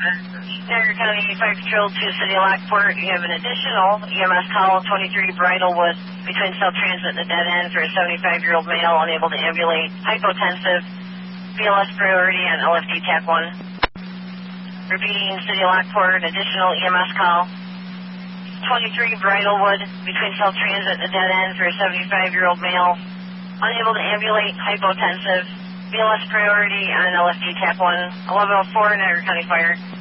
Niagara County Fire Patrol to City of Lockport. You have an additional EMS call, 23 Bridlewood, between South Transit and the dead end for a 75-year-old male unable to ambulate, hypotensive, BLS priority on LFD TAC 1. Repeating, City of Lockport, additional EMS call, 23 Bridlewood, between South Transit and the dead end for a 75-year-old male unable to ambulate, hypotensive, BLS priority on LFD TAP 1, 1104 Niagara County Fire.